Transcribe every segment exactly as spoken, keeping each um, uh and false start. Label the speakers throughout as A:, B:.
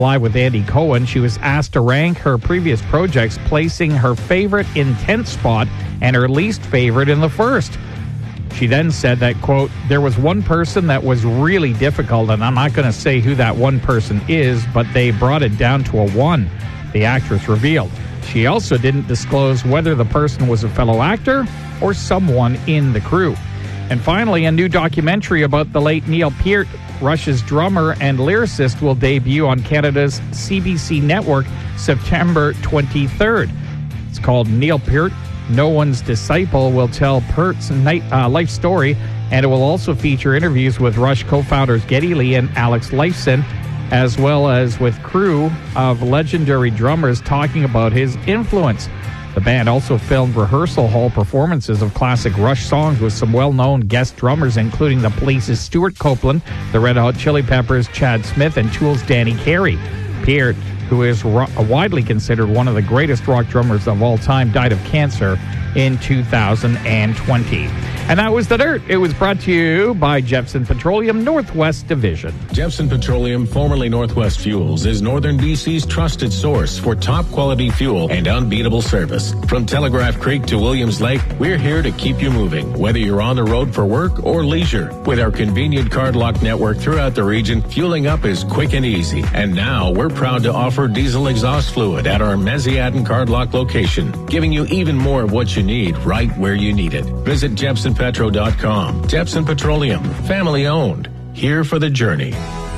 A: Live with Andy Cohen, she was asked to rank her previous projects, placing her favorite in tenth spot and her least favorite in the first. She then said that, quote, there was one person that was really difficult, and I'm not going to say who that one person is, but they brought it down to a one, the actress revealed. She also didn't disclose whether the person was a fellow actor or someone in the crew. And finally, a new documentary about the late Neil Peart, Rush's drummer and lyricist, will debut on Canada's C B C network September twenty-third. It's called Neil Peart, No One's Disciple, will tell Peart's night, uh, life story, and it will also feature interviews with Rush co-founders Geddy Lee and Alex Lifeson, as well as with crew of legendary drummers talking about his influence. The band also filmed rehearsal hall performances of classic Rush songs with some well-known guest drummers, including The Police's Stuart Copeland, the Red Hot Chili Peppers' Chad Smith, and Tool's Danny Carey. Peart, who is ro- widely considered one of the greatest rock drummers of all time, died of cancer in two thousand twenty. And that was The Dirt. It was brought to you by Jepson Petroleum Northwest Division.
B: Jepson Petroleum, formerly Northwest Fuels, is Northern B C's trusted source for top-quality fuel and unbeatable service. From Telegraph Creek to Williams Lake, we're here to keep you moving, whether you're on the road for work or leisure. With our convenient card lock network throughout the region, fueling up is quick and easy. And now we're proud to offer diesel exhaust fluid at our Mesiatin card lock location, giving you even more of what you need right where you need it. Visit Jepson Petro dot com. Jepson Petroleum, family owned. Here for the journey.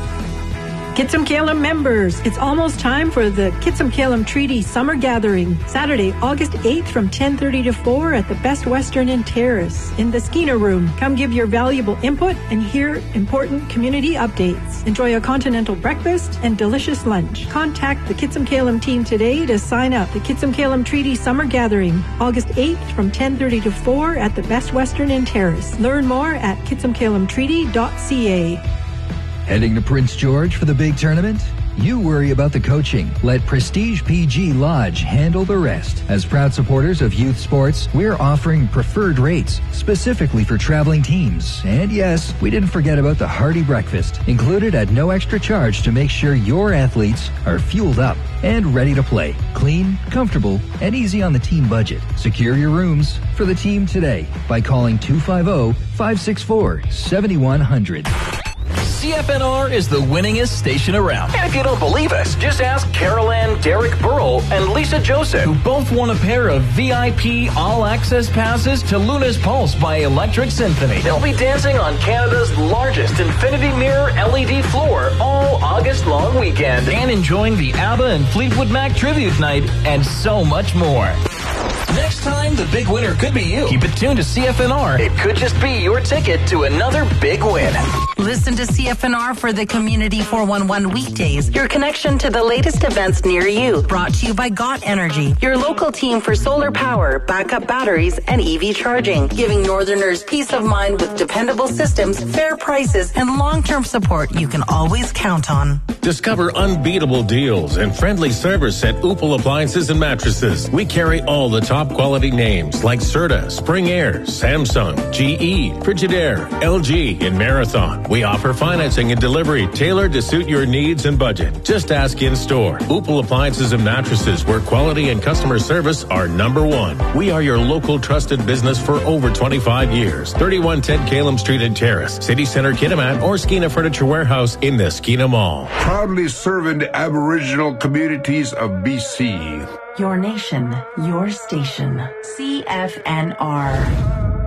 C: Kitsum-Kalem members, it's almost time for the Kitsum-Kalem Treaty Summer Gathering, Saturday, August eighth from ten thirty to four at the Best Western in Terrace in the Skeena Room. Come give your valuable input and hear important community updates. Enjoy a continental breakfast and delicious lunch. Contact the Kitsum-Kalem team today to sign up. The Kitsum-Kalem Treaty Summer Gathering, August eighth from ten thirty to four at the Best Western in Terrace. Learn more at kitsum kalem treaty dot c a.
D: Heading to Prince George for the big tournament? You worry about the coaching. Let Prestige P G Lodge handle the rest. As proud supporters of youth sports, we're offering preferred rates specifically for traveling teams. And yes, we didn't forget about the hearty breakfast, included at no extra charge to make sure your athletes are fueled up and ready to play. Clean, comfortable, and easy on the team budget. Secure your rooms for the team today by calling two five zero, five six four, seven one zero zero.
E: C F N R is the winningest station around. And if you don't believe us, just ask Carol Ann, Derek Burrow, and Lisa Joseph, who both won a pair of V I P all-access passes to Luna's Pulse by Electric Symphony. They'll be dancing on Canada's largest infinity mirror L E D floor all August long weekend, and enjoying the ABBA and Fleetwood Mac tribute night, and so much more. Next time, the big winner could be you. Keep it tuned to C F N R. It could just be your ticket to another big win.
F: Listen to C F N R for the Community four one one weekdays, your connection to the latest events near you. Brought to you by Got Energy, your local team for solar power, backup batteries, and E V charging, giving Northerners peace of mind with dependable systems, fair prices, and long-term support you can always count on.
B: Discover unbeatable deals and friendly service at Opal Appliances and Mattresses. We carry all the top quality names like Serta, Spring Air, Samsung, G E, Frigidaire, L G, and Marathon. We offer financing and delivery tailored to suit your needs and budget. Just ask in store. Opal Appliances and Mattresses, where quality and customer service are number one. We are your local trusted business for over twenty-five years. thirty-one ten Kalem Street in Terrace, City Center Kitimat, or Skeena Furniture Warehouse in the Skeena Mall.
G: Proudly serving the Aboriginal communities of B C.
H: Your nation, your station. C F N R.